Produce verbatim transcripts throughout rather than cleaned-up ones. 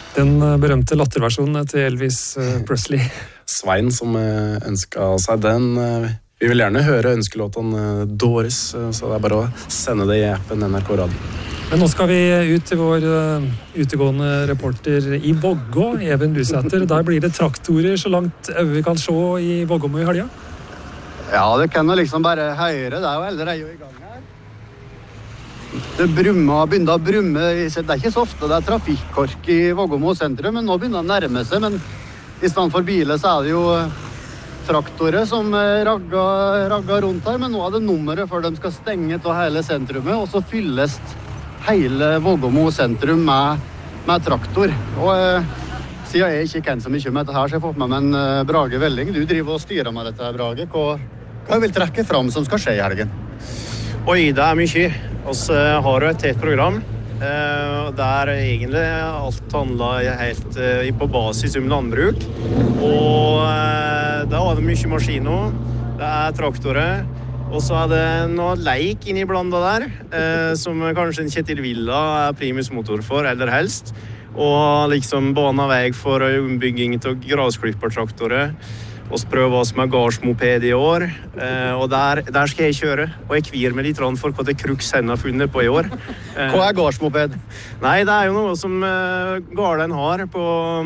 Den berømte latterversjonen til Elvis Presley. Svein som ønsket seg den. Vi vil gjerne høre ønskelåten Doris, så det er bare å sende det i appen N R K Radio. Men nå skal vi ut til vår uh, utegående reporter i Vågå, Even Lusæter. Der blir det traktorer så langt vi kan se i Vågåmo i helga. Ja, det kan jo liksom bare høre. Det er jo allerede i gang her. Det brummer, begynner å brumme. Det er ikke så ofte det er trafikkork i Vågåmo sentrum, men nå begynner det å nærme seg. Men i stedet for biler så er det jo traktorer som ragger, ragger rundt her. Men nå er det nummeret før de skal stenge til hele sentrumet, og så fylles hele Vågåmo sentrum med, med traktor. Og eh, siden jeg ikke kan så mye om dette her, så jeg har fått med meg en uh, Brage Velling. Du driver og styrer med dette her, Brage. Hva, hva vil trekke fram som skal skje i helgen? Oi, det er mye. Vi har jo et tett program. Uh, der egentlig alt handler helt uh, på basis om landbruk. Og uh, da var det mye maskiner. Det er traktorer. Og så er det noe leik inniblandet der, eh, som kanskje en Kjetil Villa er primus motor for, eller helst. Og liksom bana vei for ombygging til grasklippertraktorer. Og så prøver oss med gardsmoped i år. Eh, og der, der skal jeg kjøre. Og jeg kvir meg litt for hva det Crux har funnet på i år. Eh, hva er gardsmoped? Nei, det er jo noe som eh, garden har på,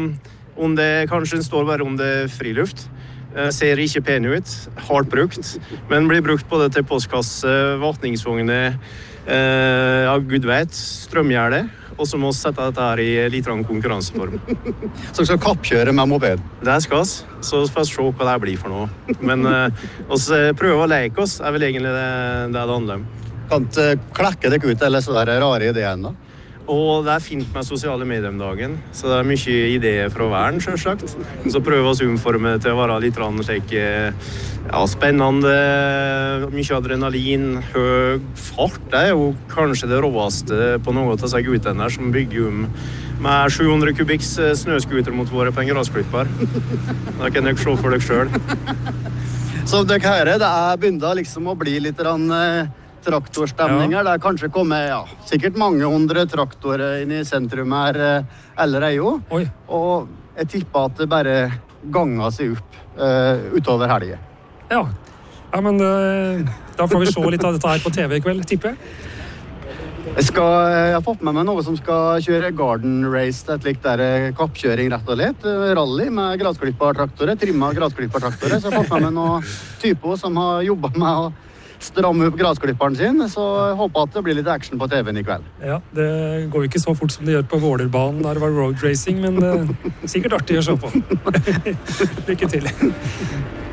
om det kanskje står bare om det er friluft. Ser ikke pen ut, hardt brukt, men blir brukt både til postkasse, vatningsvogner, eh, ja, gud vet, strømgjerde, og så må vi sette dette her i litt konkurranseform. Så skal kappkjøre med moped? Det skal vi, så vi får se hva det blir for noe. Men eh, oss prøver å leke oss, er vel egentlig det det, det handler om. Kan du klekke deg ut, eller så der rare ideene da? Og det er fint med sosiale medier om dagen, så det er mye ideer fra verden, selvsagt. Så prøver vi å omforme til å være litt slik, ja, spennende, mye adrenalin, høy fart. Det er jo kanskje det råeste på noe av seg guttene som bygger om med sju hundre kubikks snøskuter mot våre på en grasklipper. Da kan dere se for dere selv. Så dere hører, det er begynt liksom å bli litt rann, traktorstemninger. Ja. Det er kanskje kommet ja, sikkert mange hundre traktorer inn i sentrum her allerede jo. Oi. Og jeg tipper at det bare ganger seg opp uh, utover helgen. Ja. Ja, men uh, da får vi se litt av dette her på T V i kveld, tipper jeg. Jeg, skal, jeg har fått med meg noe som skal kjøre garden race, et likt der kappkjøring rett og slett. Rally med grasklippertraktorer, trimma grasklippertraktorer. Så jeg har fått med meg noen typer som har jobbet med å stramme opp grasklipperen sin, så jeg håper at det blir litt action på T V-en i kveld. Ja, det går jo ikke så fort som det gjør på Vålerbanen der det var road racing, men det er sikkert artig å se på. Lykke til.